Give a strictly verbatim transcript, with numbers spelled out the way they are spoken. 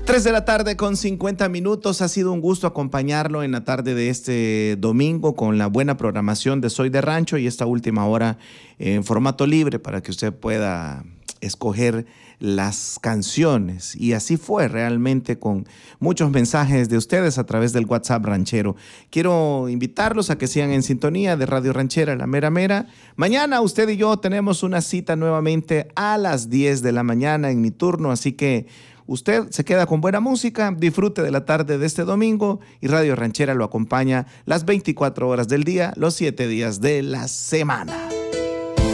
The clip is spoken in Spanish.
tres de la tarde con cincuenta minutos. Ha sido un gusto acompañarlo en la tarde de este domingo con la buena programación de Soy de Rancho y esta última hora en formato libre para que usted pueda escoger las canciones. Y así fue realmente con muchos mensajes de ustedes a través del WhatsApp ranchero. Quiero invitarlos a que sigan en sintonía de Radio Ranchera La Mera Mera. Mañana usted y yo tenemos una cita nuevamente a las diez de la mañana en mi turno, así que usted se queda con buena música, disfrute de la tarde de este domingo y Radio Ranchera lo acompaña las veinticuatro horas del día, los siete días de la semana.